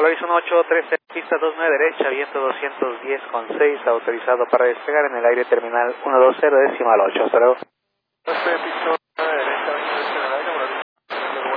Horizon 813, pista 29 derecha, viento 210,6, autorizado para despegar en el aire terminal 120, decimal 8. Hasta luego.